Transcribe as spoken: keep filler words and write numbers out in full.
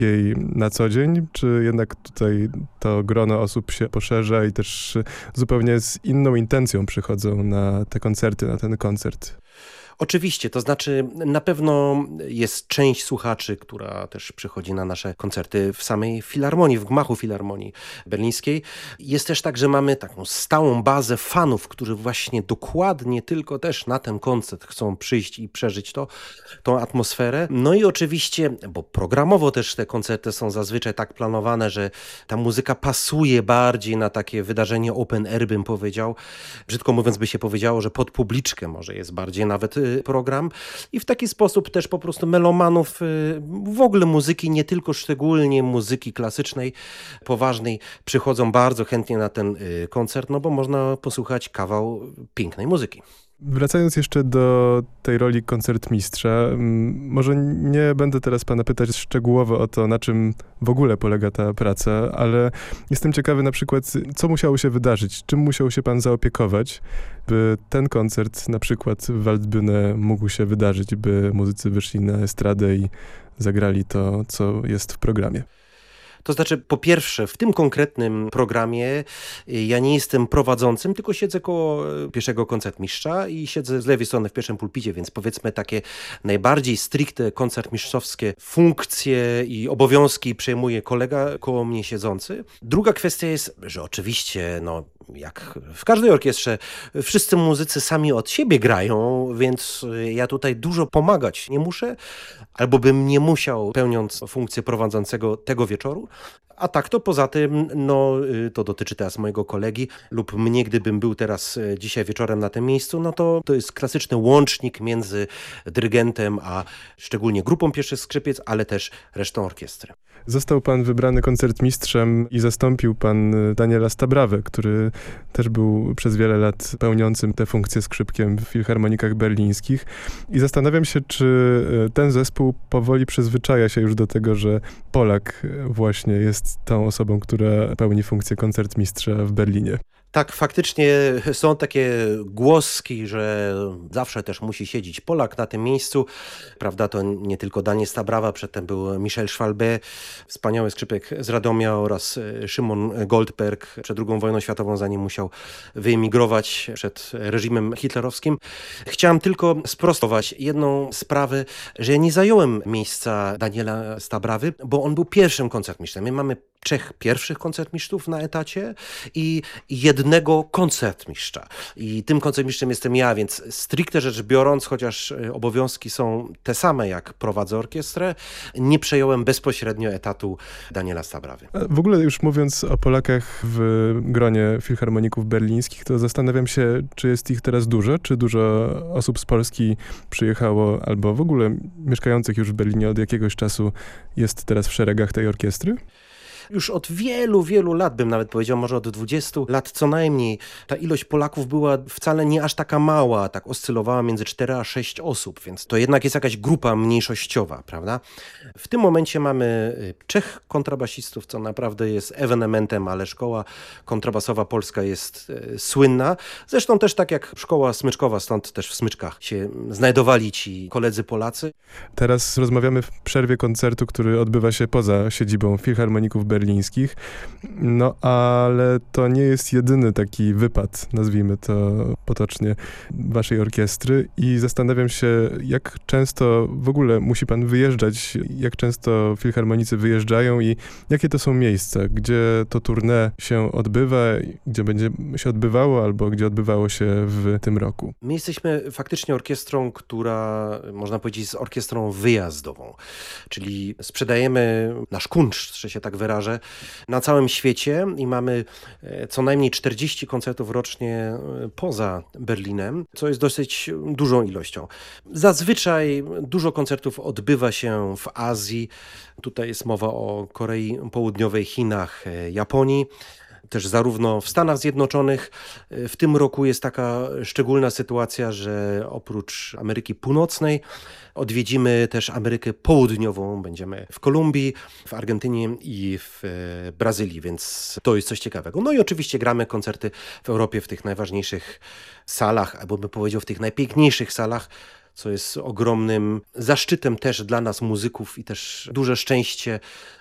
jej na co dzień, czy jednak tutaj to grono osób się poszerza i też zupełnie z inną intencją przychodzą na te koncerty, na ten koncert? Oczywiście, to znaczy na pewno jest część słuchaczy, która też przychodzi na nasze koncerty w samej filharmonii, w gmachu filharmonii berlińskiej. Jest też tak, że mamy taką stałą bazę fanów, którzy właśnie dokładnie tylko też na ten koncert chcą przyjść i przeżyć to, tą atmosferę. No i oczywiście, bo programowo też te koncerty są zazwyczaj tak planowane, że ta muzyka pasuje bardziej na takie wydarzenie open air, bym powiedział. Brzydko mówiąc by się powiedziało, że pod publiczkę może jest bardziej nawet program i w taki sposób też po prostu melomanów w ogóle muzyki, nie tylko szczególnie muzyki klasycznej, poważnej, przychodzą bardzo chętnie na ten koncert, no bo można posłuchać kawał pięknej muzyki. Wracając jeszcze do tej roli koncertmistrza, może nie będę teraz pana pytać szczegółowo o to, na czym w ogóle polega ta praca, ale jestem ciekawy na przykład, co musiało się wydarzyć, czym musiał się pan zaopiekować, by ten koncert na przykład w Waldbühne mógł się wydarzyć, by muzycy wyszli na estradę i zagrali to, co jest w programie. To znaczy, po pierwsze, w tym konkretnym programie ja nie jestem prowadzącym, tylko siedzę koło pierwszego koncertmistrza i siedzę z lewej strony w pierwszym pulpicie, więc powiedzmy takie najbardziej stricte koncertmistrzowskie funkcje i obowiązki przejmuje kolega koło mnie siedzący. Druga kwestia jest, że oczywiście, no, jak w każdej orkiestrze, wszyscy muzycy sami od siebie grają, więc ja tutaj dużo pomagać nie muszę, albo bym nie musiał, pełniąc funkcję prowadzącego tego wieczoru. A tak to poza tym, no to dotyczy teraz mojego kolegi lub mnie, gdybym był teraz dzisiaj wieczorem na tym miejscu, no to to jest klasyczny łącznik między dyrygentem, a szczególnie grupą pierwszych skrzypiec, ale też resztą orkiestry. Został pan wybrany koncertmistrzem i zastąpił pan Daniela Stabrawę, który też był przez wiele lat pełniącym tę funkcję skrzypkiem w filharmonikach berlińskich. I zastanawiam się, czy ten zespół powoli przyzwyczaja się już do tego, że Polak właśnie jest tą osobą, która pełni funkcję koncertmistrza w Berlinie. Tak, faktycznie są takie głoski, że zawsze też musi siedzieć Polak na tym miejscu. Prawda, to nie tylko Daniel Stabrawa, przedtem był Michel Schwalbe, wspaniały skrzypek z Radomia, oraz Szymon Goldberg przed drugą wojną światową, zanim musiał wyemigrować przed reżimem hitlerowskim. Chciałem tylko sprostować jedną sprawę, że ja nie zająłem miejsca Daniela Stabrawy, bo on był pierwszym koncertmistrzem. My mamy trzech pierwszych koncertmistrzów na etacie i jednego koncertmistrza. I tym koncertmistrzem jestem ja, więc stricte rzecz biorąc, chociaż obowiązki są te same jak prowadzę orkiestrę, nie przejąłem bezpośrednio etatu Daniela Stabrawy. W ogóle już mówiąc o Polakach w gronie filharmoników berlińskich, to zastanawiam się, czy jest ich teraz dużo, czy dużo osób z Polski przyjechało, albo w ogóle mieszkających już w Berlinie od jakiegoś czasu jest teraz w szeregach tej orkiestry? Już od wielu, wielu lat, bym nawet powiedział, może od dwudziestu lat co najmniej, ta ilość Polaków była wcale nie aż taka mała, tak oscylowała między cztery a sześć osób, więc to jednak jest jakaś grupa mniejszościowa, prawda? W tym momencie mamy trzech kontrabasistów, co naprawdę jest ewenementem, ale szkoła kontrabasowa polska jest słynna. Zresztą też tak jak szkoła smyczkowa, stąd też w smyczkach się znajdowali ci koledzy Polacy. Teraz rozmawiamy w przerwie koncertu, który odbywa się poza siedzibą Filharmoników Berlińskich. berlińskich. No ale to nie jest jedyny taki wypad, nazwijmy to potocznie, waszej orkiestry i zastanawiam się, jak często w ogóle musi pan wyjeżdżać, jak często filharmonicy wyjeżdżają i jakie to są miejsca, gdzie to tournée się odbywa, gdzie będzie się odbywało albo gdzie odbywało się w tym roku. My jesteśmy faktycznie orkiestrą, która można powiedzieć jest orkiestrą wyjazdową, czyli sprzedajemy nasz kunszt, że się tak wyrażę, na całym świecie i mamy co najmniej czterdzieści koncertów rocznie poza Berlinem, co jest dosyć dużą ilością. Zazwyczaj dużo koncertów odbywa się w Azji. Tutaj jest mowa o Korei Południowej, Chinach, Japonii. Też zarówno w Stanach Zjednoczonych. W tym roku jest taka szczególna sytuacja, że oprócz Ameryki Północnej odwiedzimy też Amerykę Południową. Będziemy w Kolumbii, w Argentynie i w Brazylii, więc to jest coś ciekawego. No i oczywiście gramy koncerty w Europie w tych najważniejszych salach, albo bym powiedział w tych najpiękniejszych salach. co jest ogromnym zaszczytem też dla nas muzyków i też duże szczęście,